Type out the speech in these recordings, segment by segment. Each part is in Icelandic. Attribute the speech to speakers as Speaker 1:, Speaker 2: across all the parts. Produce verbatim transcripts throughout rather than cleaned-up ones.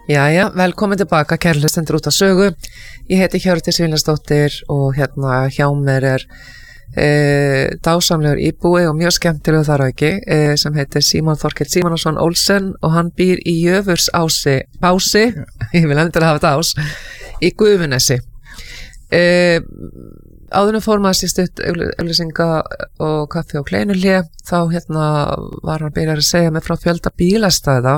Speaker 1: Jæja, velkomin tilbaka, kæru hlustendur út á sögu. Ég heiti Hjördís Vilhjálmsdóttir og hérna hjá mér er e, dásamlegur íbúi og mjög skemmtilegur þar á ekki e, sem heitir Símon Þorkell Símonarson Olsen og hann býr í Jöfursási, Bási, ég vil endur hafa þetta ás, í Gufunesi. E, áðurinn fór maður sér stutt auglýsinga og kaffi og kleinulé, þá hérna var hann byrjar að segja mig frá fjölda bílastæða.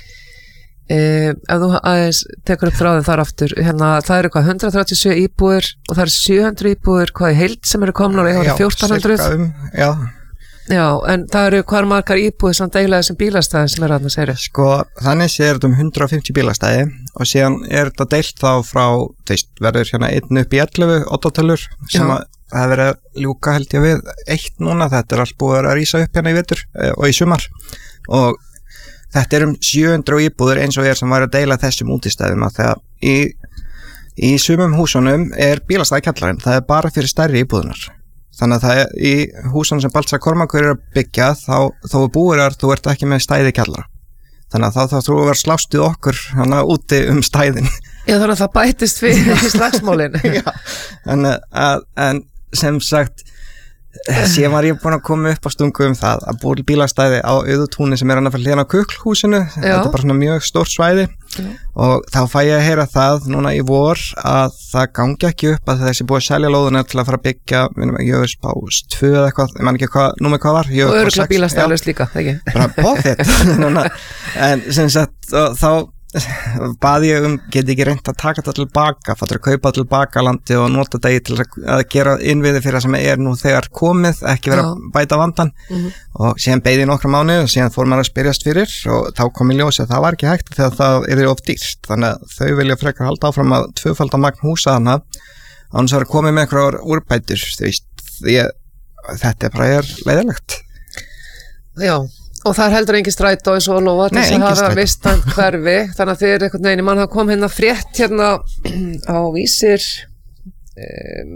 Speaker 1: Eh, ef þú aðeins tekur upp þráðin þar aftur hérna, það eru hvað hundrað þrjátíu og sjö íbúðir og það eru sjö hundruð íbúðir hvað í heild sem eru komnar og ég var fjórtán hundruð
Speaker 2: um, já.
Speaker 1: já, en það eru hvað margar íbúðir sem deila þessum bílastæði sem er að maður segja
Speaker 2: sko, þannig sé þetta um hundrað og fimmtíu bílastæði og síðan er þetta deilt þá frá þeist, verður hérna einn upp í ellefu oddátölur sem að það verður að ljúka held ég við eitt núna, þetta er allt búið að rísa upp hérna í vetur eh, og í sumar og þetta er um sjö hundruð íbúður eins og ég er sem var að deila þessum útistæðum að þegar í, í sumum húsunum er bílastæði kjallarinn, það er bara fyrir stærri íbúðunar. Þannig að það er í húsunum sem Baltzar Kormákur er að byggja þá, þá er búirar, þú ert ekki með stæði kjallara. Þannig að þá þá þú verður slást við okkur hana úti um stæðin.
Speaker 1: Já þannig að það bætist fyrir í slagsmálin.
Speaker 2: Já, en, að, en sem sagt síðan var ég búin að koma upp á stungu um það að búið bílastæði á Auðutúni sem er annað fyrir hlýðan á Kuklhúsinu, þetta er bara svona mjög stórt svæði Já. Og þá fæ ég að heyra það núna í vor að það gangi ekki upp að þessi búið að selja lóðuna til að fara að byggja Jöfurspás tvö eða eitthvað, ég man ekki hvað, númer hvað var
Speaker 1: og örgulega bílastæðlaust líka, ekki?
Speaker 2: Bara bóðið en sem sagt þá bað ég um, geti ekki reynt að taka þetta tilbaka, fattur að kaupa tilbaka landi og nota þetta í til að gera innviði fyrir það sem er nú þegar komið, ekki vera að bæta vandan mm-hmm. og síðan beið ég nokkra mánuði og síðan fór maður að spyrjast fyrir og þá kom í ljós að það var ekki hægt þegar það er of dýrt, þannig að þau vilja frekar halda áfram að tvöfalda magn húsa hana án þess að vera komið með einhverjar úrbætur, þú veist, ég, þetta er bara er leiðilegt.
Speaker 1: Já. Og það er heldur engin strætó eins og lofa til þess að hafa vistan hverfi, þannig að þið er eitthvað neini, mann hafa kom hérna frétt hérna á Vísir, um,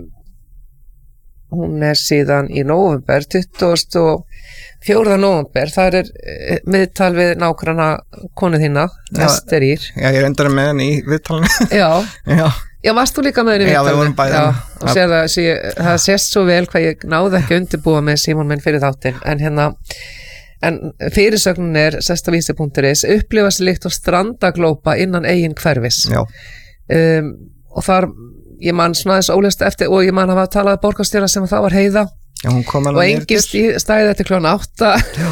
Speaker 1: hún er síðan í nóvember, tuttugasta og fjórða nóvember, það er uh, miðtal við nágranna konu þína, Ester Ír.
Speaker 2: Já, ég er endara með henni í viðtalinu.
Speaker 1: Já.
Speaker 2: Já.
Speaker 1: Já, varst þú líka með henni í viðtalinu?
Speaker 2: Já, við vorum bæði.
Speaker 1: Já, og sér það, sé, það sést svo vel hvað ég náði ekki undirbúa með Símon minn fyrir þáttinn, en hérna En fyrirsögnin er sesta vísi punktur is upplifa sig líkt á strandaglópa innan eigin hverfis um, og þar ég man svona þess ólest eftir og ég man hafa talað borgarstjóra sem það var Heiða
Speaker 2: Já, og
Speaker 1: engin stæði eftir klón átta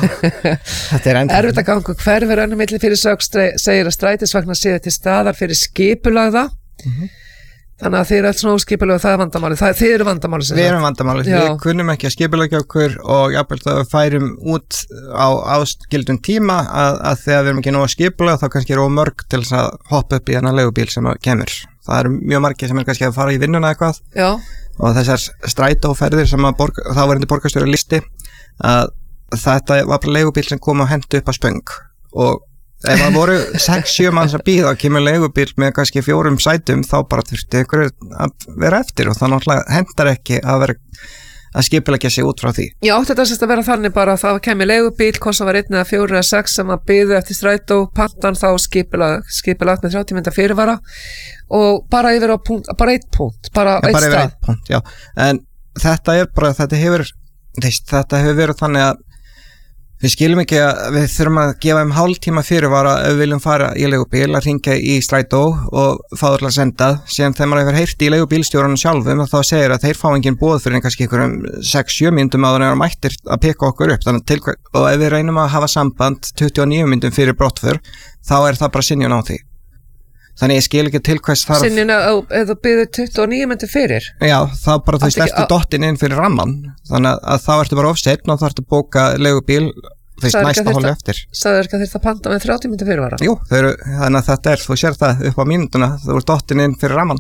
Speaker 1: erfitt að ganga hverfir önnum milli fyrirsögn segir að strætisvagnar séu til staðar fyrir skipulagða mm-hmm. Þannig að þið eru alls svona óskipulega og það er vandamáli, það, þið eru vandamáli sem
Speaker 2: Við erum vandamáli, við kunnum ekki að skipulega okkur og jafnvel það færum út á áskildum tíma að, að þegar við erum ekki nóg að skipulega þá kannski eru mörg til þess að hoppa upp í þennan leigubíl sem kemur. Það eru mjög margir sem er kannski að fara í vinnuna eitthvað
Speaker 1: Já.
Speaker 2: Og þessar strætóferðir sem að borg, þá var endi borgarstjóri listi að þetta var bara leigubíl sem kom að henda upp að spöng og ef það voru sex sjö manns að bíða og kemur leigubíl með kannski fjórum sætum þá bara þurfti ykkur að vera eftir og það náttúrulega hendar ekki að vera að skipuleggja sig út frá því.
Speaker 1: Já, þetta sést að vera þannig bara að það kemur leigubíl, hvort sem var einn eða fjóri eða sex sem að bíðu eftir strætó, pantan þá skipulagt skipulagt með þrjátíu mínútna fyrirvara og bara yfir á punkt, bara eitt punkt, bara
Speaker 2: ja,
Speaker 1: eitt
Speaker 2: bara
Speaker 1: stað.
Speaker 2: Eitt punkt, já. En þetta er bara, þetta hefur, þetta hefur verið þannig að Við skilum ekki að við þurfum að gefa um hálftíma fyrirvara ef við viljum fara í leigubíl að hringja í strætó og fá það að senda síðan þegar maður hefur heyrt í leigubílstjóranum sjálfum og þá segir að þeir fá engin boð fyrir en kannski einhverjum sex sjö mínútum áður en þeir eru mættir að pikka okkur upp þannig til, og ef við reynum að hafa samband tuttugu og níu mínútum fyrir brottför þá er það bara synjun á því Þannig ég skil ekki til hvers þarf
Speaker 1: Synjun að þú byggðu tuttugu og níu mínútur fyrir
Speaker 2: Já, þá bara þú slepptu dottinn inn fyrir ramman þannig að þá ertu bara of seinn og þá ertu bóka leigubíl þeist næsta hóli eftir
Speaker 1: Sagður ekki að þurft að panta með þrjátíu mínútur fyrirvara?
Speaker 2: Jú, eru, þannig að þetta er, þú sér það upp á mínútuna þú ert dottinn inn fyrir ramman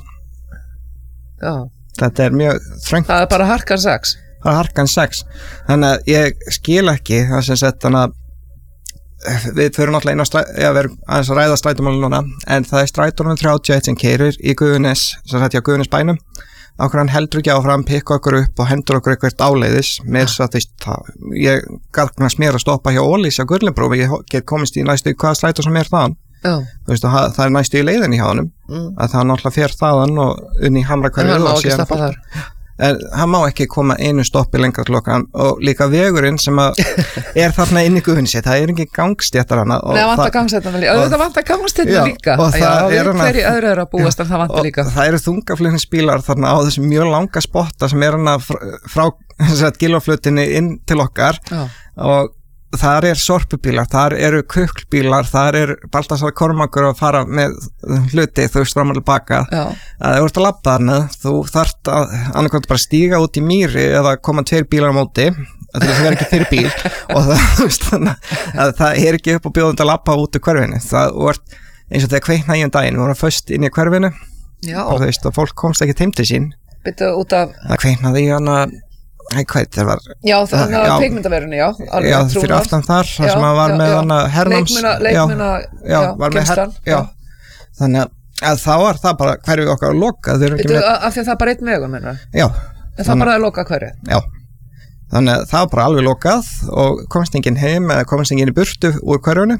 Speaker 1: Já
Speaker 2: Þetta er mjög þröngt
Speaker 1: Það er bara harkan sex
Speaker 2: Það er harkan sex Þannig að ég skil ekki það sem sett þannig að við förum náttúrulega inn á stræ, ja, við erum aðeins að ræða strætómálin núna en það er strætónum þrjátíu og eitt sem keyrir í Gufunes sem sagt hjá Gufunes bænum okkur hann heldur ekki áfram, pikka okkur upp og hendur okkur eitthvað áleiðis með þess að það, ég gagnast mér að stoppa hjá Ólís á Gurlinbrú ég get komist í næstu hvaða strætó sem er þaðan
Speaker 1: Já.
Speaker 2: Þú veist, og það er næstu í leiðinni hjá honum mm. að það náttúrulega fer þaðan og unni í Hamrakverfi
Speaker 1: en hann má ekki stoppa þar
Speaker 2: en hann má ekki koma einu stoppi lengra til okkar og líka vegurinn sem að er þarna inn í Gufunesi, það er ekki gangstéttar hana
Speaker 1: Nei, það vantar gangstéttarna líka og það vantar gangstéttarna líka
Speaker 2: og það
Speaker 1: já,
Speaker 2: er hana
Speaker 1: hverju öðru er að búast en það vantar líka
Speaker 2: og það eru þungaflutningsbílar þarna á þessum mjög langa spotta sem er hana frá, frá gilvaflutinni inn til okkar já. Og þar er sorpubílar, þar eru kuklbílar, þar er Baltasar Kormákur að fara með hluti þú veist fram og tilbaka að þú ert að labba þarna, þú þarft að annarkvæmt bara stíga út í mýri eða koma tveir bílar á móti að það er ekki fyrir bíl og það, þú veist, að það er ekki upp á bjóðund að labba út í hverfinu það vart eins og þegar kveikna í um daginn við vorum föst inn í hverfinu og þú veist og fólk komst ekki heim til sín
Speaker 1: Byttu út af
Speaker 2: það kveiknaði í hana Æ, hvað það var
Speaker 1: Já, það var kvikmyndaverunni, já alveg,
Speaker 2: Já, fyrir aftan þar þar sem að var já, með já. Hana hernáms
Speaker 1: Leikmuna, leikmuna
Speaker 2: Já, já var með her, já. Þannig að þá var það bara hverju okkar að loka
Speaker 1: Byttu, með... af því að það er bara einn vegum menna.
Speaker 2: Já
Speaker 1: En það þannig... bara að loka hverju
Speaker 2: Já, þannig að það var bara alveg lokað og komst enginn heim eða komst enginn í burtu úr hverjunu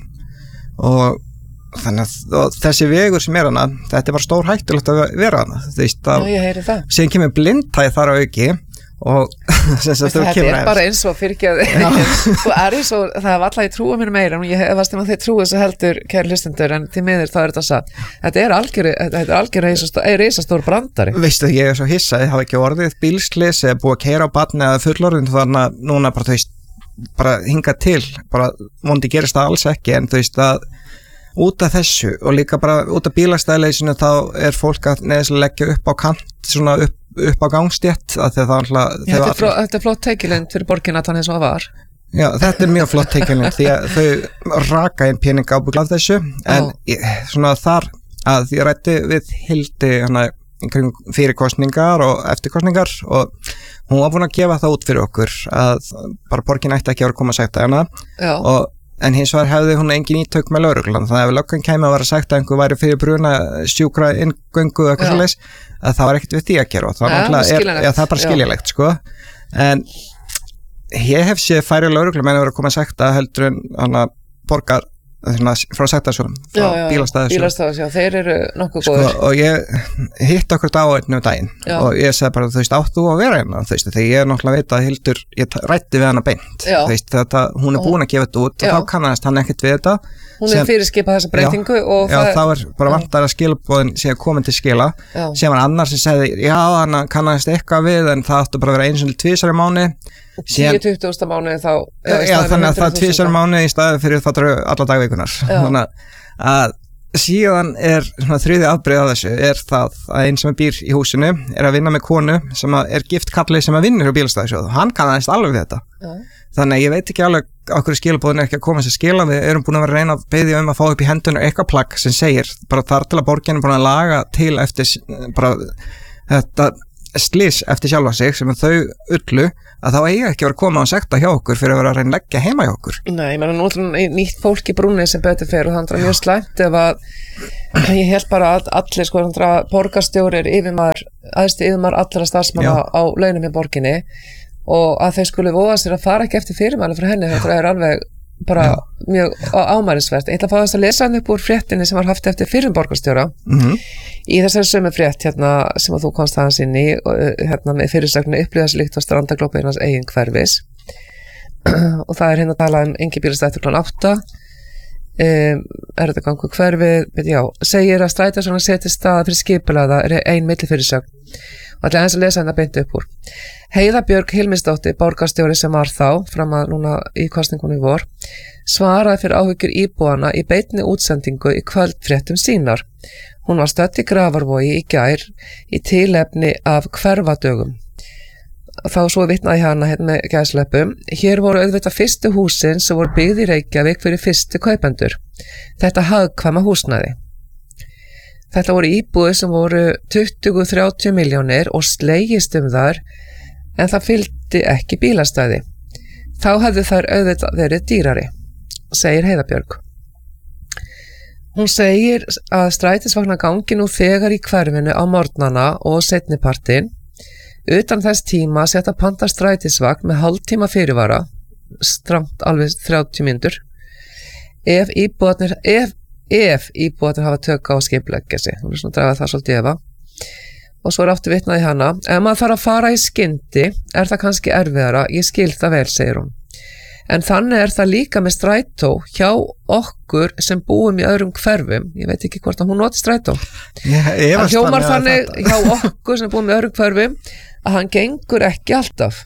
Speaker 2: og þannig að og þessi vegur sem er hana þetta er bara stór hættulegt að vera hana þú veist að
Speaker 1: Já, ég heyri það
Speaker 2: Síðan kemur blindhæð þar á auki og
Speaker 1: þetta er bara eins og fyrirgefði og er eins og það var alltaf ég trúa mér meira og ég hefast um að þið trúið þessu heldur kæri hlustendur en því miður þá er þetta satt þetta er algjör þetta er algjör reisastór brandari
Speaker 2: veistu ég er svo hissa ég hafa ekki orðið bílslis eða búið að keyra á barni eða fullorðin þannig að núna bara þú veist bara hinga til bara vondi gerist það alls ekki en þú veist að út af þessu og líka bara út af bílastæðleysinu þá er fólk að neðislega leggja upp á kant svona upp, upp á gangstétt að það alltaf
Speaker 1: Já, þetta, er fló, þetta er flott teikilind fyrir borgin að þannig svo að var
Speaker 2: Já, þetta er mjög flott teikilind því að þau raka inn pening ábúglað þessu en ég, svona þar að ég rætti við Hildi hana fyrir kostningar og eftir kostningar og hún var búin að gefa það út fyrir okkur að bara borgin ætti ekki að vera að koma að segta hana Já. Og en hins vegar hefði hún engin ítök með lögreglan þannig að ef löggan kæmi að vera sagt að einhver væri fyrir bruna sjúkra inngöngu eða eitthvað svoleiðis að það var ekkert við því að gera og það, ja, er, ja, það er bara skiljalegt sko. En ég hef séð færi lögreglan menn að vera að koma að sagt að heldur en hana borgar frá Sæktarsson, frá bílastæðis
Speaker 1: bílastæðis, já, þeir eru nokkuð
Speaker 2: sko,
Speaker 1: góður
Speaker 2: og ég hitt okkur á einu daginn já. Og ég segi bara, þú veist, áttu að vera hérna, þú veist, þegar ég er náttúrulega veit að Hildur, ég rætti við hana beint þú veist, þetta, hún er búin að gefa þetta út já. Og þá kannast hann ekkert við þetta
Speaker 1: hún sem, er fyrirskipað þessa breytingu já, og
Speaker 2: já, það þá er bara vantar að skilabóðin sé komin til skila já. Sem var annar sem segði, já, hann kannast eitthvað við en það áttu bara að vera eins og tvisar í mánuði
Speaker 1: tíu til tuttugu mánuði þá
Speaker 2: já, já þannig að það tvisar mánuði í staði fyrir það eru alla dagvikunar þannig að síðan er svona þriði afbrigði af þessu er það að einn sem býr í húsinu er að vinna með konu sem er gift kallið sem að vinnur á bílastæðisjóð og hann kannast alveg við þetta já. Þannig að ég veit ekki alveg okkur skilabóðin er ekki að koma sér skila við erum búin að vera að reyna að beðja um að fá upp í hendunum eitthvað plagg sem segir bara þar til að borgin er búin að laga til eftir bara þetta slís eftir sjálfa sig sem þau ullu að þá eiga ekki að vera að koma og sekta hjá okkur fyrir að vera að reyna að leggja heima hjá okkur
Speaker 1: Nei, ég menna nú nýtt fólk í brúni sem betur fyrir og það er mjög slæmt ef að ég held bara að allir sko borgarstjórir, yfirmaður aðstu yfirmaður allra starfsmanna á launum í borginni og að þeir skulle voga sér að fara ekki eftir fyrirmæli frá henni þetta er alveg bara Já. Mjög ámælisvert. Ég ætla að fá þess að lesa hann upp úr fréttinni sem var haft eftir fyrir borgarstjóra mm-hmm. í þessari sömu frétt hérna sem að þú komst aðeins inn í hérna með fyrirsögnu upplýðaslíkt á strandaglópa í hans eigin hverfis og það er hérna að tala um Engibýlastæð klukkan átta um, er þetta gangu hverfið já, segir að Strætisvagnar setji staða fyrir skipulaða er ein millifyrirsögn og ætla aðeins að lesa hann að beinta upp úr Heiða Björg Hilmisdóttir, borgarstjóri sem var þá fram að núna í kosningunum í vor svaraði fyrir áhyggjur íbúana í beinni útsendingu í kvöldfréttum sínar. Hún var stödd í Grafarvogi í gær í tilefni af hverfadögum. Þá svo vitnaði hana hérna með gæsleppum. Hér voru auðvitað fyrstu húsin sem voru byggð í Reykjavík fyrir fyrstu kaupendur. Þetta hagkvæma húsnæði. Þetta voru íbúðir sem voru tuttugu til þrjátíu milljónir og slegist um þar en það fylgdi ekki bílastæði. Þá hefðu þær auðvitað verið dýrari, segir Heiða Björg. Hún segir að strætisvagnar gangi nú þegar í hverfinu á morgnana og seinnipartinn. Utan þess tíma setja panta strætisvagn með hálftíma fyrirvara, strangt alveg þrjátíu mínútur. Ef íbúarnir, ef ef íbúarnir hafa tök á að skipuleggja sig, hún er svona að draga það svolítið efa. Og svo er aftur vitnað í hana, ef maður þarf að fara í skyndi er það kannski erfiðara, ég skil það vel, segir hún. En þannig er það líka með strætó hjá okkur sem búum í öðrum hverfum, ég veit ekki hvort að hún noti strætó. Það hljómar þannig hjá okkur sem búum í öðrum hverfum að hann gengur ekki alltaf.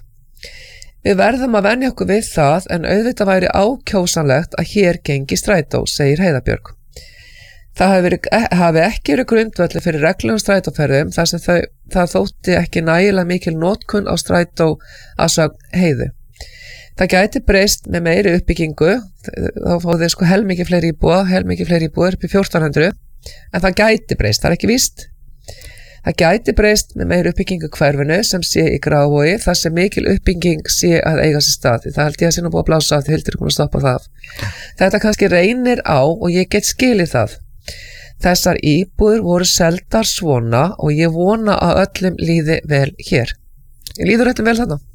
Speaker 1: Við verðum að venja okkur við það en auðvitað væri ákjósanlegt að hér gengi strætó, segir Heiða Björg. Það hafi, verið, hafi ekki verið grundvöldi fyrir reglum strætóferðum þar sem þau, það þótti ekki nægilega mikil notkun á strætó að sögn Heiðu. Það gæti breyst með meiri uppbyggingu, þá fóðu þið sko helmikið fleiri íbúa, helmikið fleiri íbúa upp í fjórtán hundruð, en það gæti breyst, það er ekki víst. Það gæti breyst með meiri uppbyggingu hverfinu sem sé í Grafarvogi, þar sem mikil uppbygging sé að eiga sér stað. Það held ég að sé nú búið að blása af því Hildur er komin að stoppa það. Þetta kannski reynir á og ég get skilið það. Þessar íbúður voru seldar svona og ég vona að öllum líði vel hér. Ég líður öllum vel þarna.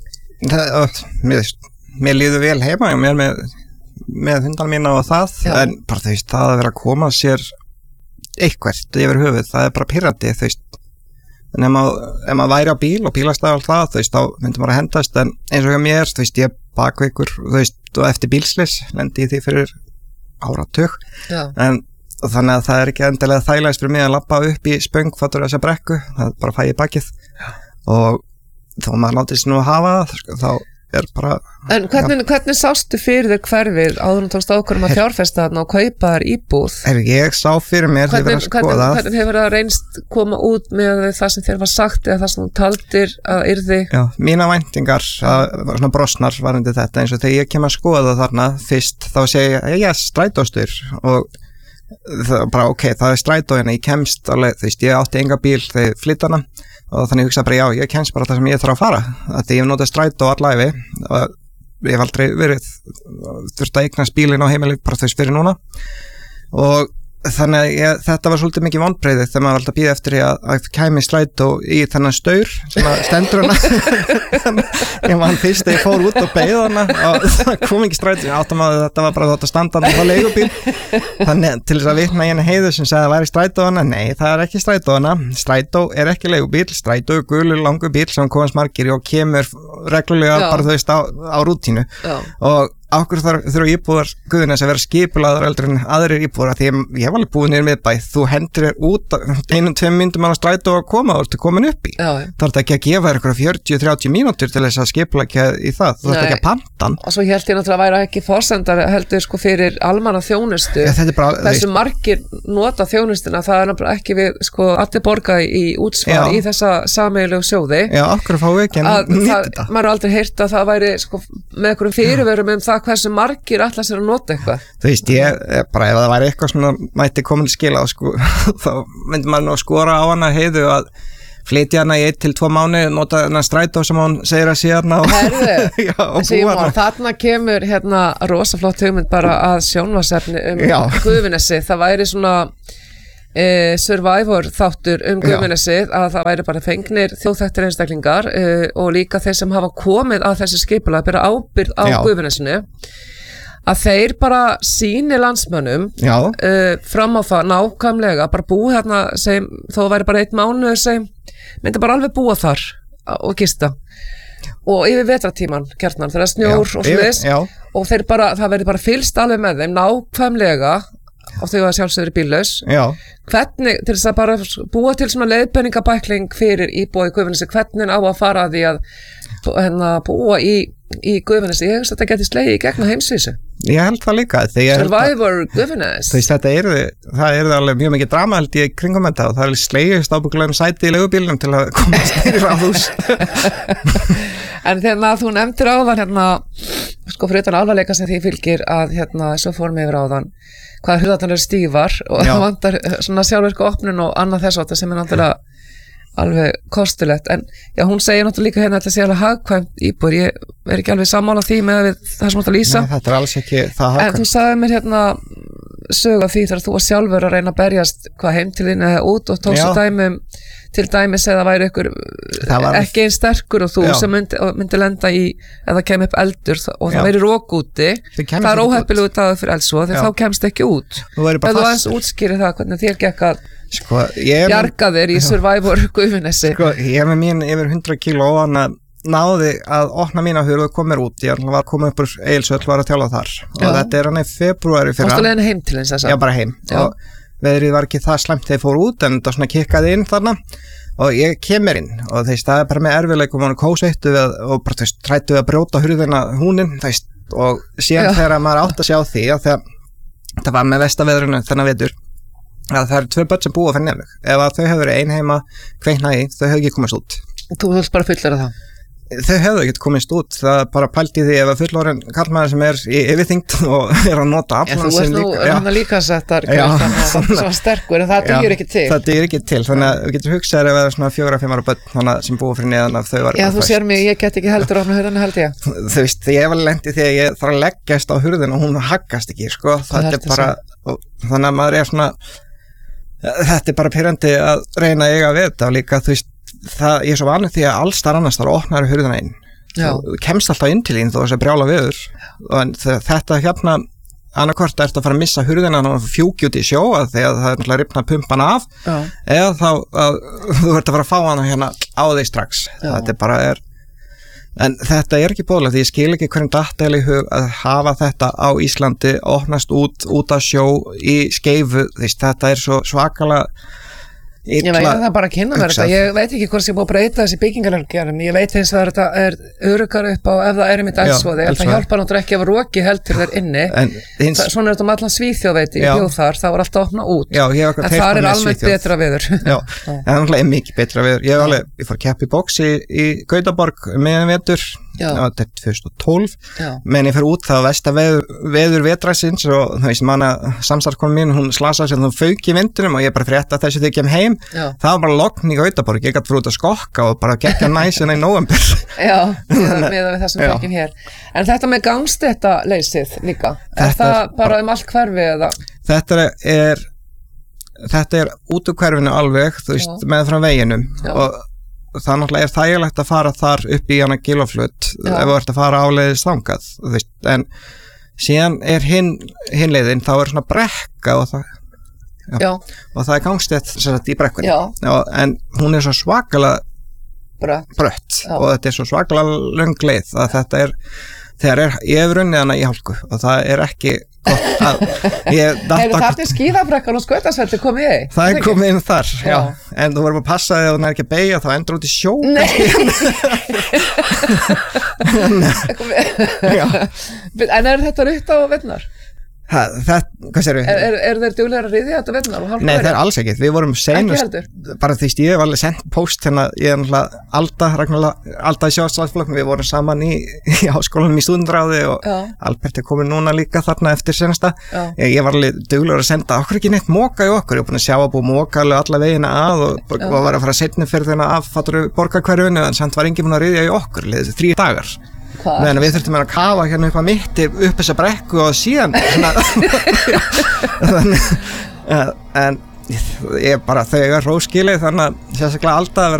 Speaker 2: Það, mér, mér líður vel heima mér með, með hundan mína og það Já. En bara þú veist, það að vera að koma sér eitthvert yfir höfuð, það er bara pirrandi þú veist, en ef maður, ef maður væri á bíl og bílastæði og það, þú veist, þá myndi maður að hendast, en eins og hjá mér, þú veist, ég er bakveikur, þú veist, og eftir bílslis lendi ég því fyrir áratug Já. En þannig að það er ekki endilega þægilegast fyrir mig að labba upp í spöng fattur þessa brekku, það er bara fæ ég bakið Já. Og þá maður látið sér nú að hafa það, þá er bara...
Speaker 1: En hvernig, hvernig sástu fyrir þér hverfið áður en tókst ákvörðum að fjárfesta þarna og kaupa þar íbúð?
Speaker 2: Er ég sá fyrir mér þegar ég var að skoða...
Speaker 1: Hvernig, hvernig hefur það reynst koma út með það sem þér var sagt eða það sem þú taldir að yrði?
Speaker 2: Já, mína væntingar, svona brosnar varandi þetta, eins og þegar ég kem að skoða þarna fyrst, þá segi ég, ég strætóstur og það bara ok, það er strætó hérna, ég kemst alveg, þú veist, ég átti enga bíl þegar flytt hana og þannig hugsa bara já, ég kemst bara það sem ég þarf að fara að ég hef notað strætó alla ævi og ég hef aldrei verið þurft að eignast bílinn á heimili bara þess fyrir núna og þannig að ég, þetta var svolítið mikið vonbrigði þegar maður var alltaf að bíða eftir að, að kæmi strætó í þennan staur sem að stendur hana ég man fyrst þegar ég fór út og beið hana og það kom ekki strætó áttum að þetta var bara þetta standandi á leigubíl þannig til þess að vitna í henni Heiðu sem sagði að það væri strætó hana, nei það er ekki strætó hana strætó er ekki leigubíl, strætó er gulur langur bíl sem komast margir og kemur reglulega Já. Bara þú veist á, á rútínu Já. Og okkur þurfa íbúðar Guðunes að vera skipulaður eldur en aðrir íbúðar því ég, ég var alveg búin í miðbæ þú hendur þér út einum, tveim myndum að strætó að koma og þú ert komin upp í það er ekki að gefa þér eitthvað fjörutíu til þrjátíu mínútur til þess að skipulegja í það þú ert ekki að pantan
Speaker 1: og svo held ég náttúrulega að væri ekki forsendar heldur sko fyrir almanna þjónustu ja, bara, þessu margir nota þjónustuna það er náttúrulega ekki við sko allir borga í útsvar í þessa sameiginlegu sjóði
Speaker 2: Já, okkur fá við ekki að nýta þetta
Speaker 1: maður aldrei heyrt að það væri sko með einhverjum fyrirvörum um það hversu margir ætla sér að nota eitthvað
Speaker 2: þú veist ég, bara ef það væri eitthvað sem mætti komin skila sko, þá myndi maður nú skora á hana Heiðu að flytja hana í eitt til tvo mánu nota hana strætó sem hún segir að sé hana og,
Speaker 1: já, og búa hana þarna kemur hérna rosaflott hugmynd bara að sjónvarpsefni um Guðunessi það væri svona Uh, survivor þáttur um Guðunesið að það væri bara fengnir þjóðþekktir einstaklingar uh, og líka þeir sem hafa komið að þessi skipulag bera ábyrgð á Guðunesinu að þeir bara sýni landsmönnum uh, fram á það nákvæmlega bara búi hérna sem, þó væri bara eitt mánuður sem myndi bara alveg búa þar og gista og yfir vetratíman kjarnan þegar snjór já, og slis og þeir bara, það verði bara fylgst alveg með þeim nákvæmlega og þau var sjálfsögður í bíllaus hvernig, til þess að bara búa til svona leiðbeiningabækling fyrir íbúa í Guðunessi, hvernig á að fara að því að hérna, búa í, í Guðunessi, ég veist að þetta geti slegið í gegn á heimsvísu
Speaker 2: ég held það líka
Speaker 1: Survivor Guðunes
Speaker 2: þetta er það er alveg mjög mikið drama held ég kringum þetta og það er slegist ábyggulega um sæti í leigubílnum til að komast í ráðhús
Speaker 1: en þegar þú nefndir áðan hérna, sko fyrir utan alvarleika sem því fylgir að hérna, svo fórum yfir áðan hvaða hurðarnar eru stífar og það vantar svona sjálfvirka opnun og annað þess að sem er náttúrulega alveg kostulegt en já, hún segir náttúrulega líka hérna að þetta sé alveg hagkvæmt íbúð ég er ekki alveg sammála því með það sem þú ætti að lýsa
Speaker 2: Nei, þetta er alls ekki það hagkvæmt
Speaker 1: en þú sagði mér hérna sögu af því þegar þú var sjálfur að reyna að berjast hvað heim til þín eða út og tókstu dæmum til dæmis eða væri ykkur var... ekki einn sterkur og þú já. sem myndi, myndi lenda í eða kem upp eldur og það væri rók úti það er óheppilegu dagur fyrir eldsvoð því þá kemst ekki út eða þú eins útskýri það hvernig þér gekk að sko, bjarga þér í Survivor Gufunessi
Speaker 2: sko, ég hef með mín yfir hundrað kíló og hann náði að opna mína hurð og kom mér út ég var komið upp úr Egilshöll var að tjála þar já. og þetta er hann í februari fyrra
Speaker 1: Fórstu leiðin heim til eins þess að?
Speaker 2: Já, bara heim já. og veðrið var ekki það slæmt þegar ég fór út en það svona kikkaði inn þarna og ég kemur inn og þeist, það er bara með erfiðleikum og kósveittu og bara þeist, trættu við að brjóta hurðina húnin þeist, og síðan já. þegar maður átt að sjá því að þegar það var með vestaveðrunu þennan vetur að það eru tvö börn sem búa fyrir nefnum ef að þau hefur verið ein heima kveikna í þau hefur ekki komist út
Speaker 1: Þú vilt bara fullera það?
Speaker 2: Þau hefðu ekkert komist út, það bara pælti því ef að fullorinn karlmaður sem er í yfirþyngd og er að nota aflan
Speaker 1: sem líka. Þú ert nú líka settar svo sterkur en það dugir ekki til.
Speaker 2: Það dugir ekki til, þannig að þú getur hugsað ef það er svona fjóra, fimm ára börn sem búið fyrir neðan að þau var.
Speaker 1: Já, þú sér mig, ég get ekki heldur ofna hurðina held ég.
Speaker 2: Þú veist, ég var lendi þegar ég þarf að leggjast á hurðina og hún haggast ekki, sko. Það er bara, þannig að maður er svona, þetta er bara pirrandi að reyna að eiga við þetta og líka, þú veist, það, ég er svo vanið því að alls þar annars þar opnar hurðina inn þú kemst alltaf inn til þín þó þess að brjála viður en þetta hérna annarkvort ertu að fara að missa hurðina og fjúki út í sjó að því að það er náttúrulega ripna pumpan af Já. eða þá að þú ert að fara að fá hana hérna á þig strax Já. þetta er bara er en þetta er ekki bóðlegt því ég skil ekki hvernig datt eða í hug að hafa þetta á Íslandi opnast út, út af sjó í Skeifu því þetta er svo svakalega
Speaker 1: Ég veit að það bara að kynna mér þetta, ég veit ekki hvort sem búið að breyta þessi byggingarleggjörnum, ég veit eins að þetta er örugar upp á ef það er einmitt eldsvoði, en það hjálpar náttúrulega ekki ef roki heldur þér inni, hins... það, svona er þetta um allan Svíþjóð veit, ég bjóð þar, það var alltaf að opna út,
Speaker 2: Já,
Speaker 1: en það er almennt betra viður.
Speaker 2: Já, en það er mikið betra viður, ég, alveg, ég fór kepp í box í, í Gautaborg meðan vetur, þetta er tvö þúsund og tólf menn ég fyrir út það vesta veður, veður vetræsins og þú veist manna samstarfskonu mín hún slasaði sem þú fauk í vindunum og ég bara frétta þessu þegar ég kem heim Já. það var bara logn í Gautaborg, ég gæti fyrir út að skokka og bara gegja næsina í nóvember
Speaker 1: Já, með við þessum feikin hér en þetta með gangstetta leysið líka er þetta það bara um allt hverfi eða?
Speaker 2: Þetta er þetta er út úr hverfinu alveg þú veist Já. með frá veginum Já. og það náttúrulega er þægilegt að fara þar upp í hana Gilaflöt ef þú ert að fara áleiðis þangað veist, en síðan er hinn hin leiðin, þá er svona brekka og það, já, já. og það er gangstett í brekkunni já, en hún er svo svakalega brött, brött og þetta er svo svakalega löng leið að þetta er þegar er, ég hef runnið hana í hálku og það er ekki gott að ég
Speaker 1: Hefur það til skíðabrekkan og skautasveldi komið í?
Speaker 2: Það er komið inn þar, já, já. en þú verður að passa þegar þú er ekki að beigja þá endur út í sjó
Speaker 1: Nei En er þetta rutt á vettnar?
Speaker 2: Ha, það, hvað sér við?
Speaker 1: Er, er, er þeir duglegar að riðja þetta vettnar?
Speaker 2: Nei, það er alls ekki, við vorum senust bara því að ég hef alveg sendt post hérna, ég er náttúrulega Alda, Ragnar Alda í sjálfstæðsflokknum, við vorum saman í, í háskólanum í stúdendráði og Já. Albert er komin núna líka þarna eftir senasta ég, ég var alveg duglegar að senda okkur ekki neitt moka í okkur, ég er búin að sjá að búið moka alveg alla vegina að og, og var að fara að setna fyrir þennan af fattur borgarhverfinu en samt var enginn búin að riðja í okkur liðið þrjú dagar meðan við þurftum að kafa hérna upp að mitti upp þessa brekku og síðan þannig en ég bara þau er róskilið þannig að sérstaklega alltaf að vera